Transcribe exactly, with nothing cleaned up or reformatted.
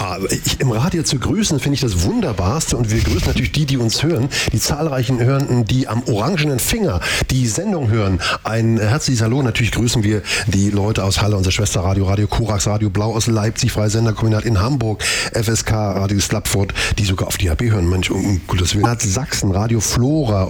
Ja, ich, im Radio zu grüßen, finde ich das Wunderbarste und wir grüßen natürlich die, die uns hören, die zahlreichen Hörenden, die am orangenen Finger die Sendung hören. Ein herzliches Hallo, natürlich grüßen wir die Leute aus Halle, unser Schwesterradio, Radio Korax, Radio Blau aus Leipzig, Freie Senderkombinat in Hamburg, F S K, Radio Slapford, die sogar auf D H B hören, Mensch, um Gottes Willen. Sachsen, Radio Flora